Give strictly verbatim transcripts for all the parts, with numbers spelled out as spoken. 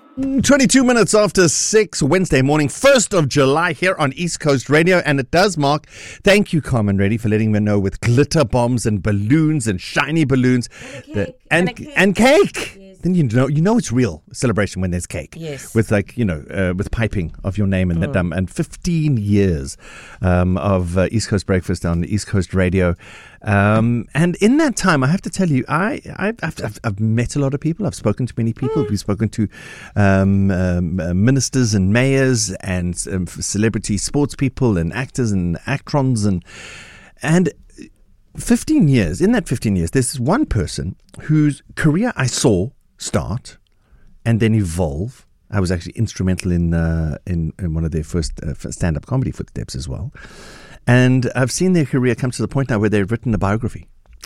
twenty-two minutes after six, Wednesday morning, first of July here on East Coast Radio. And it does mark, thank you, Carmen Reddy, for letting me know, with glitter bombs and balloons and shiny balloons. And The- cake. and, And a cake. and cake. Yes. Then you know you know it's real celebration when there's cake. Yes. With like, you know, uh, with piping of your name and that um, and fifteen years um, of uh, East Coast Breakfast on East Coast Radio. Um, and in that time, I have to tell you, I, I've, I've, I've met a lot of people. I've spoken to many people. We've spoken to um, um, uh, ministers and mayors and um, celebrity sports people and actors and actrons and and fifteen years. In that fifteen years, there's one person whose career I saw start and then evolve. I was actually instrumental in uh, in, in one of their first uh, stand-up comedy footsteps as well. And I've seen their career come to the point now where they've written a biography.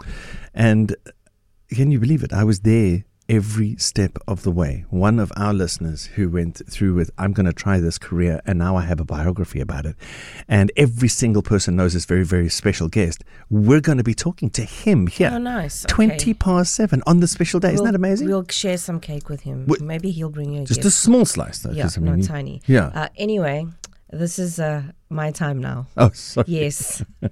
And can you believe it? I was there every step of the way. One of our listeners who went through with, I'm going to try this career, and now I have a biography about it. And every single person knows this very, very special guest. We're going to be talking to him here. Oh, nice. Okay. twenty past seven on the special day. We'll, Isn't that amazing? We'll share some cake with him. What- Maybe he'll bring you a Just a gift. small slice, though. Yeah, 'cause, I mean, not you- tiny. Yeah. Uh, anyway, this is uh, my time now. oh, sorry. Yes. You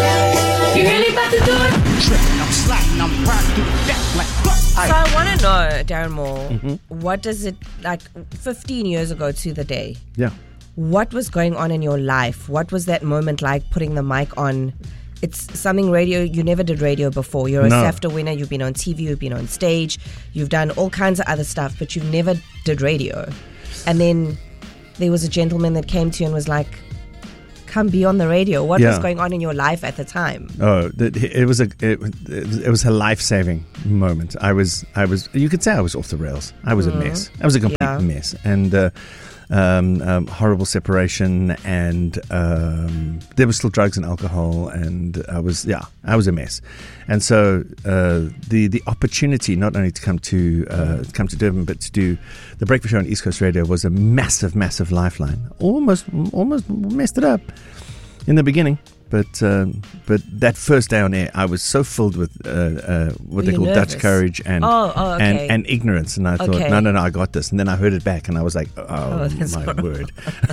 really about to do it? Tripping, I'm sliding, I'm riding through the deck like So I want to know, Darren Moore, Mm-hmm. what does it, like fifteen years ago to the day, Yeah. what was going on in your life? What was that moment like, putting the mic on? It's something radio, you never did radio before. You're a No. SAFTA winner, you've been on T V, you've been on stage, you've done all kinds of other stuff, but you've never did radio. And then there was a gentleman that came to you and was like, come be on the radio. What was Yeah. going on in your life at the time? Oh, that- it was a it, it was a life saving moment. I was I was you could say I was off the rails. I was a mess. I was a complete Yeah. mess, and uh, um, um, horrible separation, and um, there was still drugs and alcohol, and I was yeah I was a mess. And so uh, the the opportunity not only to come to uh, come to Durban, but to do the breakfast show on East Coast Radio was a massive, massive lifeline. Almost almost messed it up in the beginning, but um, but that first day on air, I was so filled with uh, uh, what Were they you call nervous? Dutch courage and Oh, oh, and, okay. and ignorance, and I thought, Okay. no, no, no, I got this. And then I heard it back, and I was like, oh, Oh, that's my horrible. word,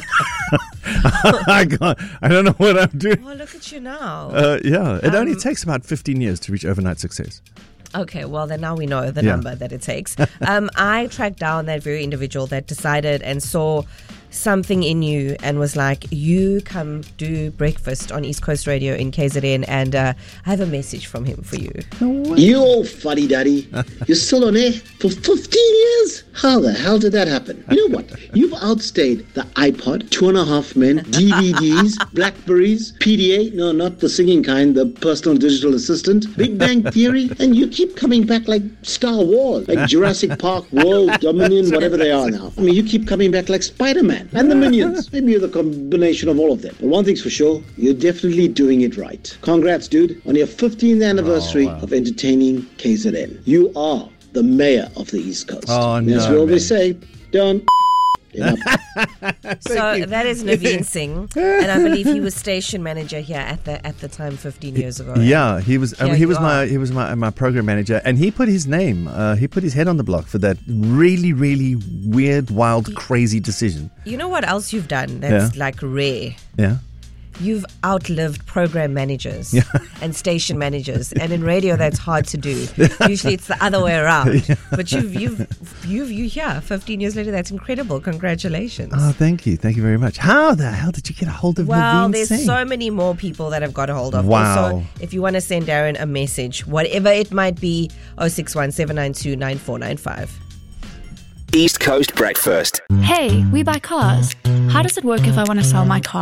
I can't, I don't know what I'm doing. Oh, look at you now. Uh, yeah, it only Um, takes about fifteen years to reach overnight success. Okay, well, then now we know the Yeah. number that it takes. um, I tracked down that very individual that decided and saw something in you and was like, you come do breakfast on East Coast Radio in K Z N, and uh, I have a message from him for you. You old fuddy duddy. You're still on air for fifteen years? How the hell did that happen? You know what? You've outstayed the iPod, Two and a Half Men, D V Ds, Blackberries, P D A, no, not the singing kind, the personal digital assistant, Big Bang Theory, and you keep coming back like Star Wars, like Jurassic Park, World, Dominion, whatever they are now. I mean, you keep coming back like Spider-Man and the Minions. Maybe you're the combination of all of them. But one thing's for sure, you're definitely doing it right. Congrats, dude, on your fifteenth anniversary of entertaining K Z N. You are the mayor of the East Coast. Oh, And as no, we always man. say, don't enough. So that is Naveen Singh, and I believe he was station manager here at the at the time fifteen years ago. Yeah, he was. I Here mean, he you was my are. he was my my program manager, and he put his name. Uh, he put his head on the block for that really, really weird, wild, crazy decision. You know what else you've done that's Yeah. like rare? Yeah. You've outlived program managers and station managers, and in radio that's hard to do. Usually it's the other way around. But you've you've you've you here fifteen years later. That's incredible. Congratulations. Oh, thank you, thank you very much. How the hell did you get a hold of Well, Naveen there's Singh? so many more people that I've got a hold of. Wow. Also, if you want to send Darren a message, whatever it might be, oh six one, seven nine two, nine four nine five. East Coast Breakfast. Hey, we buy cars. How does it work if I want to sell my car